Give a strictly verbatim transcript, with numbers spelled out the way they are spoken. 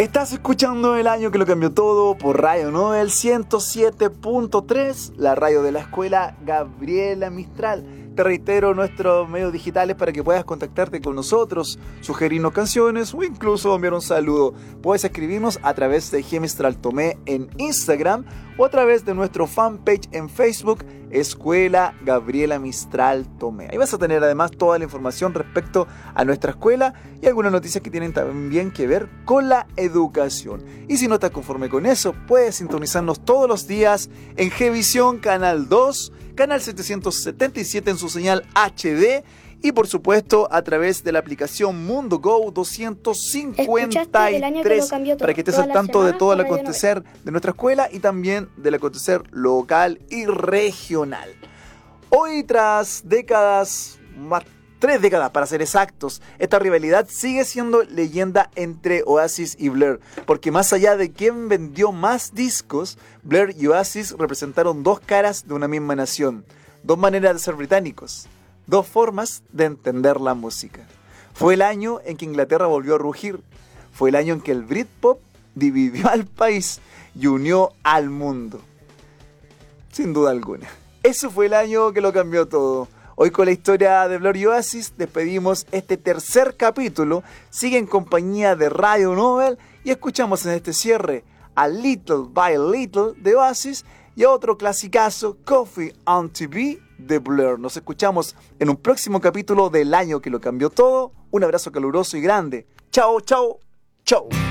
Estás escuchando El Año que lo cambió todo por Radio Nobel ciento siete punto tres, la radio de la escuela Gabriela Mistral. Te reitero nuestros medios digitales para que puedas contactarte con nosotros, sugerirnos canciones o incluso enviar un saludo. Puedes escribirnos a través de G Mistral Tomé en Instagram o a través de nuestro fanpage en Facebook, Escuela Gabriela Mistral Tomé. Ahí vas a tener además toda la información respecto a nuestra escuela y algunas noticias que tienen también que ver con la educación. Y si no estás conforme con eso, puedes sintonizarnos todos los días en Gvisión Canal dos, Canal setecientos setenta y siete en su señal H D y por supuesto a través de la aplicación Mundo Go doscientos cincuenta y tres para que estés al tanto de todo el acontecer de nuestra escuela y también del acontecer local y regional. Hoy, tras décadas, más tres décadas para ser exactos, esta rivalidad sigue siendo leyenda entre Oasis y Blur, porque más allá de quién vendió más discos, Blur y Oasis representaron dos caras de una misma nación, dos maneras de ser británicos, dos formas de entender la música. Fue el año en que Inglaterra volvió a rugir, fue el año en que el Britpop dividió al país y unió al mundo. Sin duda alguna. Ese fue el año que lo cambió todo. Hoy con la historia de Blur y Oasis despedimos este tercer capítulo. Sigue en compañía de Radio Nobel y escuchamos en este cierre a Little by Little de Oasis y a otro clasicazo, Coffee on T V de Blur. Nos escuchamos en un próximo capítulo del año que lo cambió todo. Un abrazo caluroso y grande. Chao, chao, chao.